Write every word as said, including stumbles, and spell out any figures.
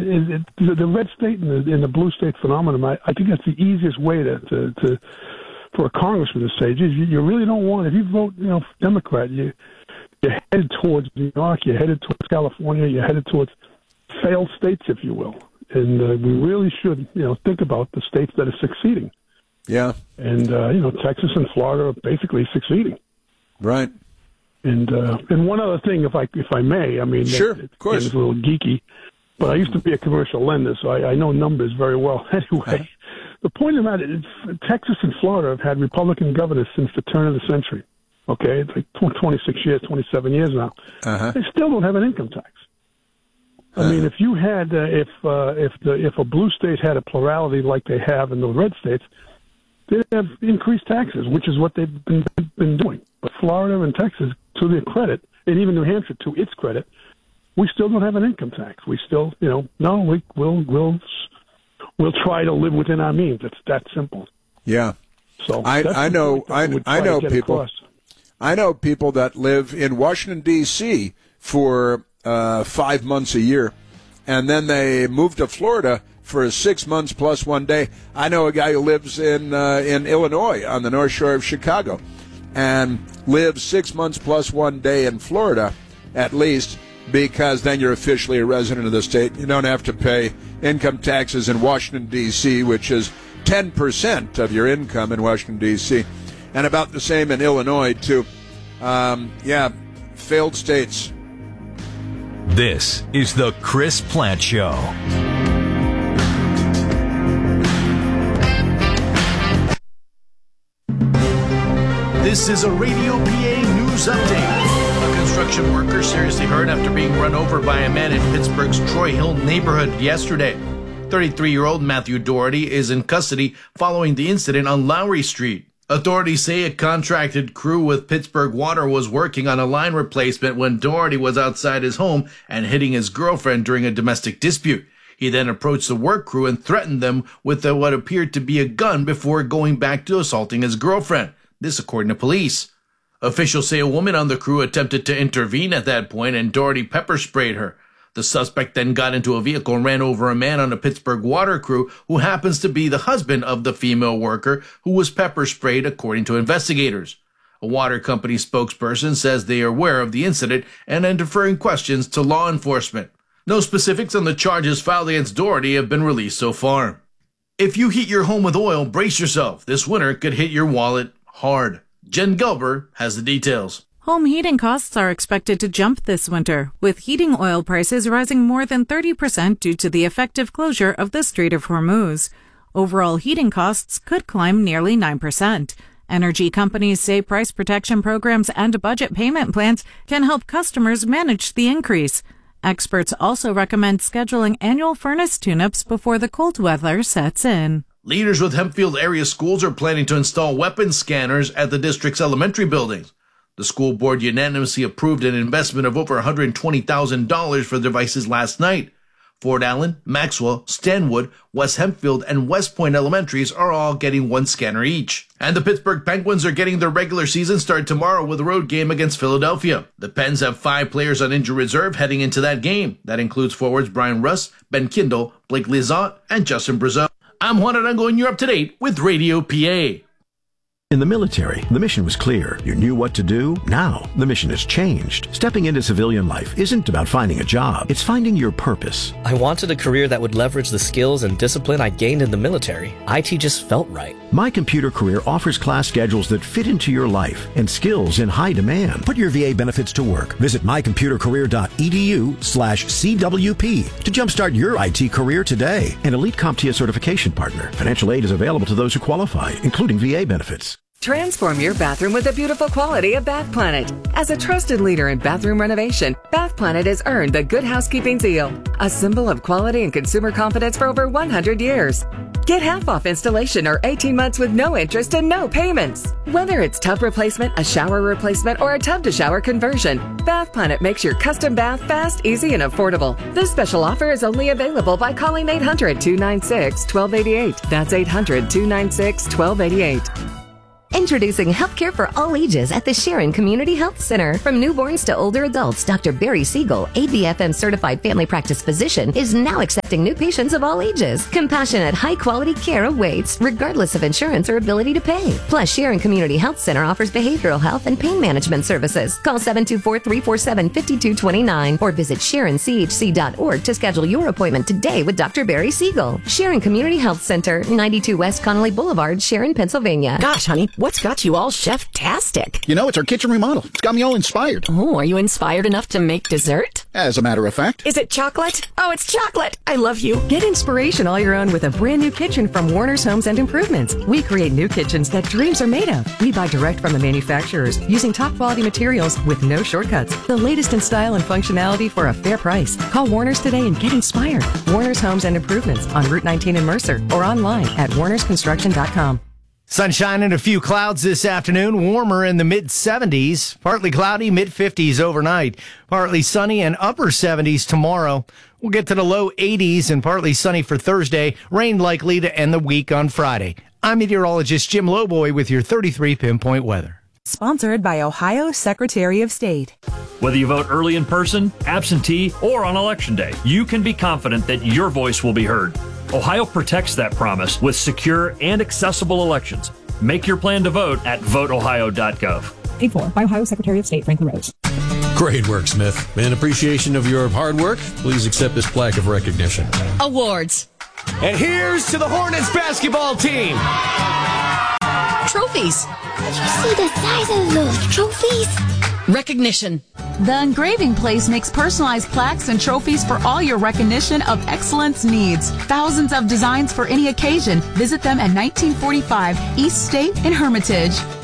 it, it, the, the red state and the, and the blue state phenomenon, I, I think that's the easiest way to, to, to for a congressman to say, geez, you, you really don't want, if you vote, you know, Democrat, you, you're headed towards New York, you're headed towards California, you're headed towards failed states, if you will. And uh, we really should, you know, think about the states that are succeeding. Yeah. And, uh, you know, Texas and Florida are basically succeeding. Right. And uh, and one other thing, if I if I may, I mean, sure, it, of course, it's a little geeky, but I used to be a commercial lender, so I, I know numbers very well. Anyway, uh-huh. The point of that is, Texas and Florida have had Republican governors since the turn of the century. Okay, it's like twenty-six years, twenty-seven years now. Uh-huh. They still don't have an income tax. I mean, if you had, uh, if uh, if the if a blue state had a plurality like they have in the red states, they'd have increased taxes, which is what they've been been doing. But Florida and Texas, to their credit, and even New Hampshire, to its credit, we still don't have an income tax. We still, you know, no, we we'll we'll we'll try to live within our means. It's that simple. Yeah. So I I know I I know people. Across. I know people that live in Washington D C for uh, five months a year, and then they move to Florida for six months plus one day. I know a guy who lives in uh, in Illinois on the North Shore of Chicago, and lives six months plus one day in Florida, at least, because then you're officially a resident of the state. You don't have to pay income taxes in Washington D C, which is ten percent of your income in Washington D C, and about the same in Illinois too. Um, yeah, failed states. This is the Chris Plante Show. This is a Radio P A news update. A construction worker seriously hurt after being run over by a man in Pittsburgh's Troy Hill neighborhood yesterday. thirty-three-year-old Matthew Doherty is in custody following the incident on Lowry Street. Authorities say a contracted crew with Pittsburgh Water was working on a line replacement when Doherty was outside his home and hitting his girlfriend during a domestic dispute. He then approached the work crew and threatened them with a, what appeared to be a gun before going back to assaulting his girlfriend. This according to police. Officials say a woman on the crew attempted to intervene at that point and Doherty pepper sprayed her. The suspect then got into a vehicle and ran over a man on a Pittsburgh Water crew who happens to be the husband of the female worker who was pepper sprayed, according to investigators. A water company spokesperson says they are aware of the incident and are deferring questions to law enforcement. No specifics on the charges filed against Doherty have been released so far. If you heat your home with oil, brace yourself. This winter could hit your wallet hard. Jen Gelber has the details. Home heating costs are expected to jump this winter, with heating oil prices rising more than thirty percent due to the effective closure of the Strait of Hormuz. Overall heating costs could climb nearly nine percent. Energy companies say price protection programs and budget payment plans can help customers manage the increase. Experts also recommend scheduling annual furnace tune-ups before the cold weather sets in. Leaders with Hempfield area schools are planning to install weapon scanners at the district's elementary buildings. The school board unanimously approved an investment of over one hundred twenty thousand dollars for the devices last night. Fort Allen, Maxwell, Stanwood, West Hempfield, and West Point Elementaries are all getting one scanner each. And the Pittsburgh Penguins are getting their regular season start tomorrow with a road game against Philadelphia. The Pens have five players on injured reserve heading into that game. That includes forwards Brian Russ, Ben Kindle, Blake Lizotte, and Justin Brazeau. I'm Juan Arango, and you're up to date with Radio P A. In the military, the mission was clear. You knew what to do. Now, the mission has changed. Stepping into civilian life isn't about finding a job. It's finding your purpose. I wanted a career that would leverage the skills and discipline I gained in the military. I T just felt right. My Computer Career offers class schedules that fit into your life and skills in high demand. Put your V A benefits to work. Visit mycomputercareer.edu slash CWP to jumpstart your I T career today. An Elite CompTIA certification partner. Financial aid is available to those who qualify, including V A benefits. Transform your bathroom with the beautiful quality of Bath Planet. As a trusted leader in bathroom renovation, Bath Planet has earned the Good Housekeeping seal, a symbol of quality and consumer confidence for over one hundred years. Get half off installation or eighteen months with no interest and no payments. Whether it's tub replacement, a shower replacement, or a tub-to-shower conversion, Bath Planet makes your custom bath fast, easy, and affordable. This special offer is only available by calling eight hundred, two nine six, one two eight eight. That's eight hundred, two nine six, one two eight eight. Introducing healthcare for all ages at the Sharon Community Health Center. From newborns to older adults, Doctor Barry Siegel, A B F M certified family practice physician, is now accepting new patients of all ages. Compassionate, high-quality care awaits, regardless of insurance or ability to pay. Plus, Sharon Community Health Center offers behavioral health and pain management services. Call seven two four, three four seven, five two two nine or visit sharon c h c dot org to schedule your appointment today with Doctor Barry Siegel. Sharon Community Health Center, ninety-two West Connolly Boulevard, Sharon, Pennsylvania. Gosh, honey, what's got you all chef-tastic? You know, it's our kitchen remodel. It's got me all inspired. Oh, are you inspired enough to make dessert? As a matter of fact. Is it chocolate? Oh, it's chocolate. I love you. Get inspiration all your own with a brand new kitchen from Warner's Homes and Improvements. We create new kitchens that dreams are made of. We buy direct from the manufacturers using top quality materials with no shortcuts. The latest in style and functionality for a fair price. Call Warner's today and get inspired. Warner's Homes and Improvements on Route nineteen in Mercer or online at warners construction dot com. Sunshine and a few clouds this afternoon, warmer in the mid seventies, partly cloudy, mid fifties overnight, partly sunny and upper seventies tomorrow. We'll get to the low eighties and partly sunny for Thursday, rain likely to end the week on Friday. I'm meteorologist Jim Lowboy with your thirty-three pinpoint weather. Sponsored by Ohio Secretary of State. Whether you vote early in person, absentee, or on Election Day, you can be confident that your voice will be heard. Ohio protects that promise with secure and accessible elections. Make your plan to vote at vote ohio dot gov. Paid for by Ohio Secretary of State Franklin Rose. Great work, Smith. In appreciation of your hard work, please accept this plaque of recognition. Awards. And here's to the Hornets basketball team. Trophies. Did you see the size of those trophies? Recognition. The Engraving Place makes personalized plaques and trophies for all your recognition of excellence needs. Thousands of designs for any occasion. Visit them at nineteen forty-five East State in Hermitage.